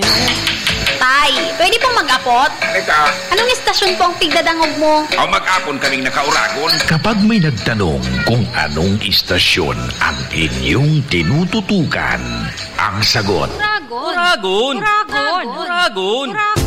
Tay, pwede pong mag-apot? Eka, Anong istasyon po ang pigdadangog mo? o mag-apon kaming nakauragon. Kapag may nagtanong kung anong istasyon ang inyong tinututukan, ang sagot, Uragon. Uragon.